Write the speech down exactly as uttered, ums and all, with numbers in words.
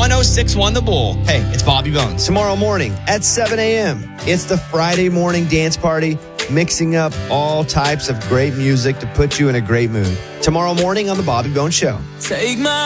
one oh six one The Bull. Hey, it's Bobby Bones. Tomorrow morning at seven a.m., it's the Friday morning dance party, mixing up all types of great music to put you in a great mood. Tomorrow morning on The Bobby Bones Show. Take my